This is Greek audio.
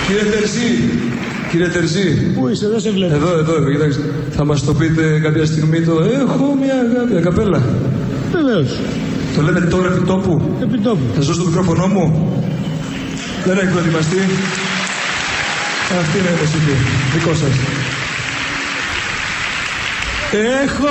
Κύριε Τερζή. Πού είσαι, δεν σε βλέπω. Εδώ, κοιτάξτε. Θα μας το πείτε κάποια στιγμή το έχω μια αγάπη, ακαπέλα. Βεβαίως. Το λέμε τώρα επί τόπου. Επί τόπου. Θα σας δώσω το μικρόφωνο μου. Δεν έχει προετοιμαστεί. Αυτή είναι η μουσική. Δικό σας. Έχω